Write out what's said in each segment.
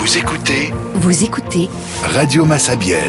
Vous écoutez Radio Massabielle.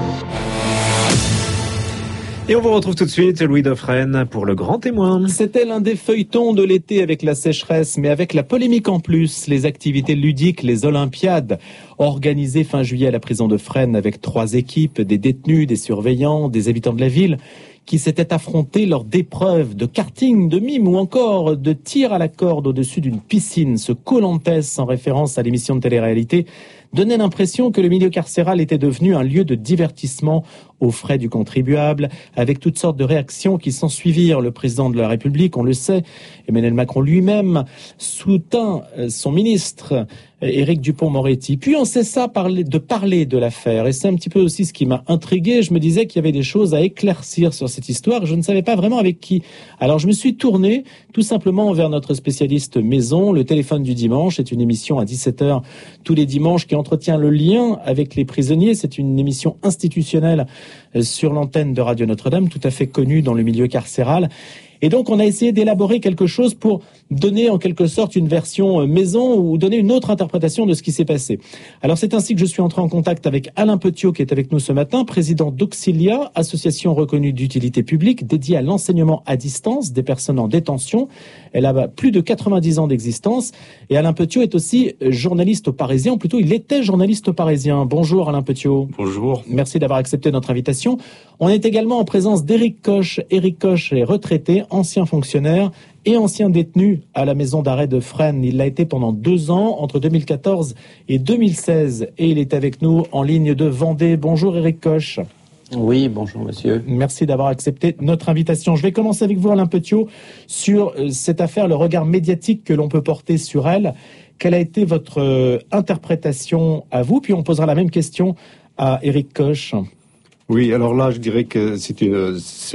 Et on vous retrouve tout de suite, Louis Dauphren, pour le grand témoin. C'était l'un des feuilletons de l'été avec la sécheresse, mais avec la polémique en plus. Les activités ludiques, les Olympiades, organisées fin juillet à la prison de Fresnes avec 3 équipes, des détenus, des surveillants, des habitants de la ville, qui s'étaient affrontés lors d'épreuves de karting, de mime ou encore de tir à la corde au-dessus d'une piscine. Ce Koh-Lantès, en référence à l'émission de télé-réalité, donnait l'impression que le milieu carcéral était devenu un lieu de divertissement aux frais du contribuable, avec toutes sortes de réactions qui s'ensuivirent. Le président de la République, on le sait, Emmanuel Macron lui-même, soutint son ministre, Éric Dupond-Moretti. Puis on cessa de parler de l'affaire. Et c'est un petit peu aussi ce qui m'a intrigué. Je me disais qu'il y avait des choses à éclaircir sur cette histoire. Je ne savais pas vraiment avec qui. Alors je me suis tourné tout simplement vers notre spécialiste maison. Le téléphone du dimanche est une émission à 17h tous les dimanches qui entretient le lien avec les prisonniers. C'est une émission institutionnelle sur l'antenne de Radio Notre-Dame, tout à fait connue dans le milieu carcéral. Et donc, on a essayé d'élaborer quelque chose pour donner en quelque sorte une version maison ou donner une autre interprétation de ce qui s'est passé. Alors, c'est ainsi que je suis entré en contact avec Alain Petiot, qui est avec nous ce matin, président d'Auxilia, association reconnue d'utilité publique dédiée à l'enseignement à distance des personnes en détention. Elle a plus de 90 ans d'existence. Et Alain Petiot est aussi journaliste au Parisien, ou plutôt il était journaliste au Parisien. Bonjour Alain Petiot. Bonjour. Merci d'avoir accepté notre invitation. On est également en présence d'Éric Koch. Éric Koch est retraité, ancien fonctionnaire et ancien détenu à la maison d'arrêt de Fresnes. Il l'a été pendant 2 ans, entre 2014 et 2016. Et il est avec nous en ligne de Vendée. Bonjour Éric Koch. Oui, bonjour monsieur. Merci d'avoir accepté notre invitation. Je vais commencer avec vous Alain Petiot sur cette affaire, le regard médiatique que l'on peut porter sur elle. Quelle a été votre interprétation à vous? Puis on posera la même question à Éric Koch. Oui, alors là, je dirais que c'est une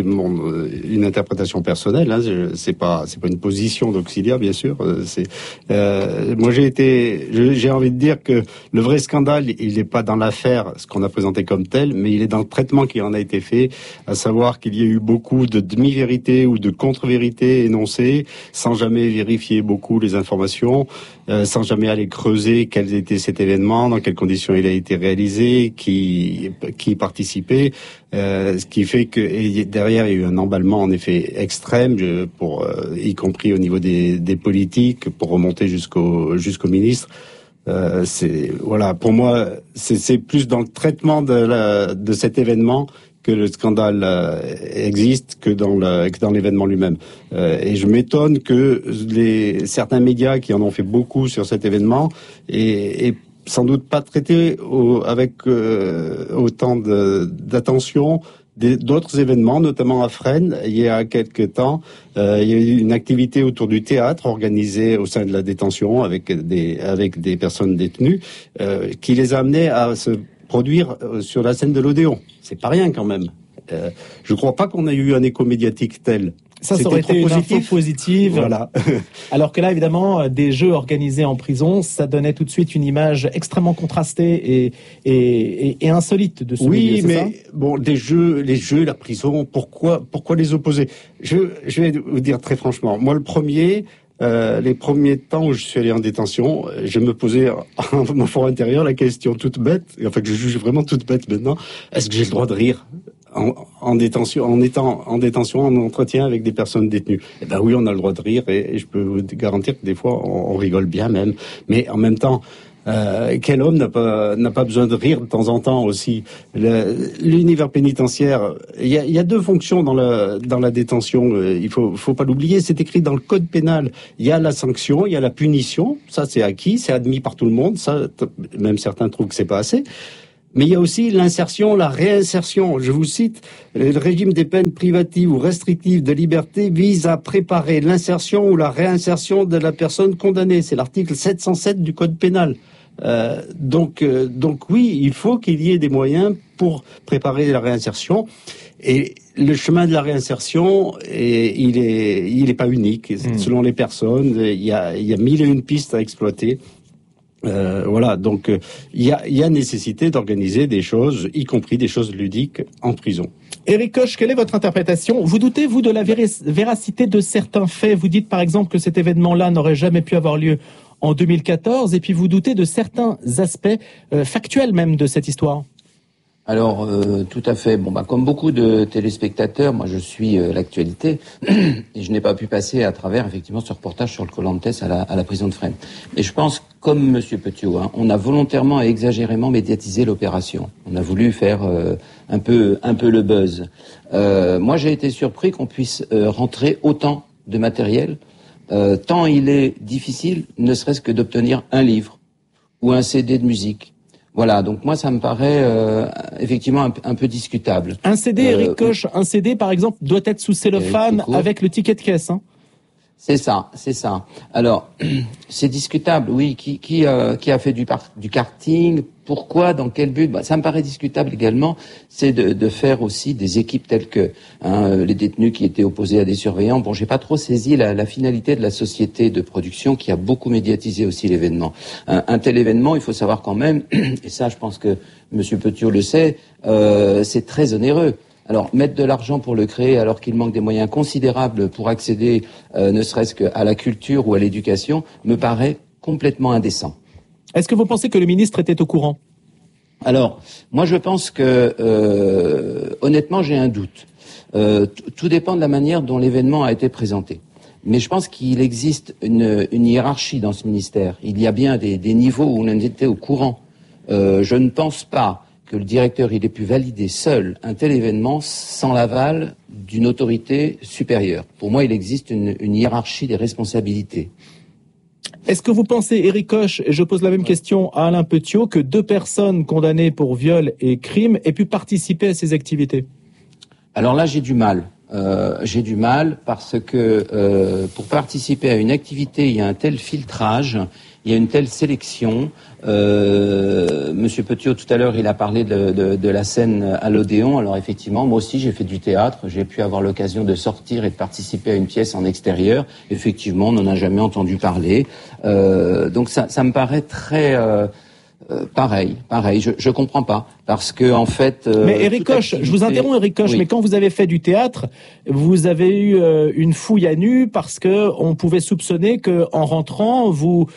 interprétation personnelle. Hein. C'est pas une position d'auxiliaire, bien sûr. Moi, j'ai envie de dire que le vrai scandale, il n'est pas dans l'affaire, ce qu'on a présenté comme tel, mais il est dans le traitement qui en a été fait, à savoir qu'il y a eu beaucoup de demi-vérités ou de contre-vérités énoncées, sans jamais vérifier beaucoup les informations, sans jamais aller creuser quel était cet événement, dans quelles conditions il a été réalisé, qui participait. Ce qui fait que derrière il y a eu un emballement en effet extrême, y compris au niveau des politiques, pour remonter jusqu'au ministre. Pour moi, c'est plus dans le traitement de cet événement que le scandale existe que dans l'événement lui-même. Et je m'étonne que certains médias qui en ont fait beaucoup sur cet événement et sans doute pas traité avec autant d'attention d'autres événements, notamment à Fresnes. Il y a quelque temps, il y a eu une activité autour du théâtre organisée au sein de la détention avec des personnes détenues qui les a amenés à se produire sur la scène de l'Odéon. C'est pas rien quand même. Je crois pas qu'on ait eu un écho médiatique tel. Ça aurait été une info positive. Voilà. Alors que là, évidemment, des jeux organisés en prison, ça donnait tout de suite une image extrêmement contrastée et insolite de ce milieu, c'est ça ? Oui, mais bon, les jeux, la prison, pourquoi les opposer ? Je vais vous dire très franchement, moi le premier, les premiers temps où je suis allé en détention, je me posais en mon fort intérieur la question toute bête, enfin que je juge vraiment toute bête maintenant, est-ce que j'ai le droit de rire ? En détention, en étant en détention, en entretien avec des personnes détenues. Eh ben oui, on a le droit de rire et je peux vous garantir que des fois on rigole bien même. Mais en même temps, quel homme n'a pas besoin de rire de temps en temps aussi? L'univers pénitentiaire, il y a 2 fonctions dans la détention. Il faut pas l'oublier. C'est écrit dans le code pénal. Il y a la sanction, il y a la punition. Ça, c'est acquis, c'est admis par tout le monde. Ça, même certains trouvent que c'est pas assez. Mais il y a aussi l'insertion, la réinsertion. Je vous cite, le régime des peines privatives ou restrictives de liberté vise à préparer l'insertion ou la réinsertion de la personne condamnée. C'est l'article 707 du Code pénal. Donc oui, il faut qu'il y ait des moyens pour préparer la réinsertion. Et le chemin de la réinsertion, il est pas unique. Selon les personnes, il y a 1001 pistes à exploiter. Donc il y a nécessité d'organiser des choses, y compris des choses ludiques en prison. Éric Koch, quelle est votre interprétation? Vous doutez, vous, de la véracité de certains faits? Vous dites par exemple que cet événement-là n'aurait jamais pu avoir lieu en 2014, et puis vous doutez de certains aspects factuels même de cette histoire. Alors, tout à fait. Bon, comme beaucoup de téléspectateurs, moi je suis l'actualité et je n'ai pas pu passer à travers effectivement ce reportage sur le Colantes à la prison de Fresnes. Et je pense, comme Monsieur Petiot, on a volontairement et exagérément médiatisé l'opération. On a voulu faire un peu le buzz. Moi, j'ai été surpris qu'on puisse rentrer autant de matériel, tant il est difficile, ne serait-ce que d'obtenir un livre ou un CD de musique. Voilà, donc moi ça me paraît effectivement un peu discutable. Un CD, Éric Koch, un CD par exemple doit être sous cellophane avec le ticket de caisse. Hein. C'est ça. Alors, c'est discutable, oui. Qui a fait du karting? Pourquoi? Dans quel but? Ça me paraît discutable également. C'est de faire aussi des équipes telles que les détenus qui étaient opposés à des surveillants. Bon, j'ai pas trop saisi la finalité de la société de production qui a beaucoup médiatisé aussi l'événement. Un tel événement, il faut savoir quand même, et ça, je pense que Monsieur Petiot le sait, c'est très onéreux. Alors, mettre de l'argent pour le créer alors qu'il manque des moyens considérables pour accéder, ne serait-ce qu'à la culture ou à l'éducation, me paraît complètement indécent. Est-ce que vous pensez que le ministre était au courant? Alors, moi je pense que, honnêtement, j'ai un doute. Tout dépend de la manière dont l'événement a été présenté. Mais je pense qu'il existe une hiérarchie dans ce ministère. Il y a bien des niveaux où on était au courant. Je ne pense pas que le directeur il ait pu valider seul un tel événement sans l'aval d'une autorité supérieure. Pour moi, il existe une hiérarchie des responsabilités. Est-ce que vous pensez, Éric Koch, et je pose la même question à Alain Petiot, que 2 personnes condamnées pour viol et crime aient pu participer à ces activités? Alors là, j'ai du mal. Parce que pour participer à une activité, il y a un tel filtrage, il y a une telle sélection. Monsieur Petiot, tout à l'heure, il a parlé de la scène à l'Odéon. Alors effectivement, moi aussi, j'ai fait du théâtre. J'ai pu avoir l'occasion de sortir et de participer à une pièce en extérieur. Effectivement, on n'en a jamais entendu parler. Donc ça me paraît très... pareil, je comprends pas, parce que en fait... mais Éric Koch, je vous interromps Éric Koch, oui. Mais quand vous avez fait du théâtre, vous avez eu une fouille à nu parce que on pouvait soupçonner que en rentrant, vous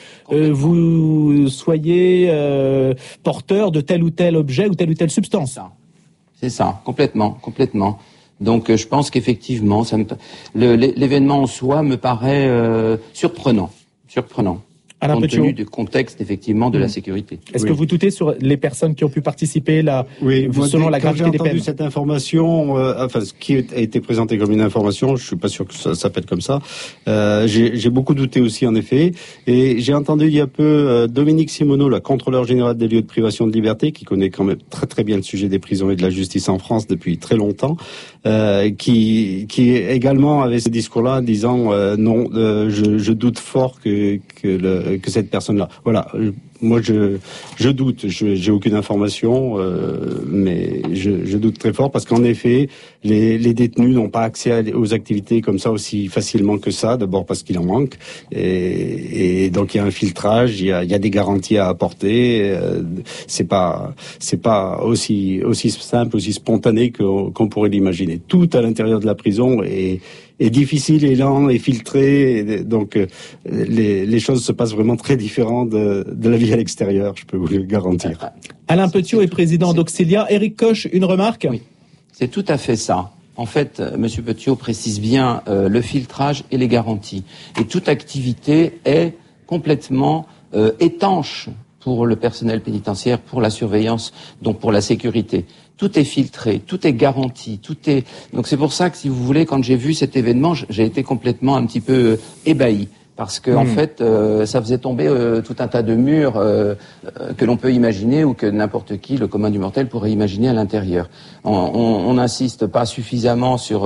soyez porteur de tel ou tel objet ou telle substance. C'est ça, complètement. Donc je pense qu'effectivement, l'événement en soi me paraît surprenant. Compte tenu du contexte, effectivement, de la sécurité. Est-ce que vous doutez sur les personnes qui ont pu participer selon la gravité des peines? Quand j'ai entendu cette information, ce qui a été présenté comme une information, je suis pas sûr que ça s'appelle comme ça. J'ai beaucoup douté aussi, en effet. Et j'ai entendu il y a peu Dominique Simoneau, la contrôleur générale des lieux de privation de liberté, qui connaît quand même très très bien le sujet des prisons et de la justice en France depuis très longtemps, qui également avait ce discours-là, disant non, je doute fort que cette personne-là. Voilà. Moi, je doute. J'ai aucune information, mais je doute très fort parce qu'en effet, les détenus n'ont pas accès aux activités comme ça aussi facilement que ça. D'abord parce qu'il en manque, et donc il y a un filtrage, il y a des garanties à apporter. C'est pas aussi simple, aussi spontané qu'on pourrait l'imaginer. Tout à l'intérieur de la prison est difficile, et lent, et filtré, et donc les choses se passent vraiment très différentes de la vie à l'extérieur, je peux vous le garantir. Alain Petiot est président d'Auxilia. Éric Koch, une remarque? Oui, c'est tout à fait ça. En fait, Monsieur Petiot précise bien le filtrage et les garanties. Et toute activité est complètement étanche pour le personnel pénitentiaire, pour la surveillance, donc pour la sécurité. Tout est filtré, tout est garanti, Donc c'est pour ça que, si vous voulez, quand j'ai vu cet événement, j'ai été complètement un petit peu ébahi. Parce que en fait, ça faisait tomber tout un tas de murs que l'on peut imaginer, ou que n'importe qui, le commun du mortel, pourrait imaginer à l'intérieur. On n'insiste pas suffisamment sur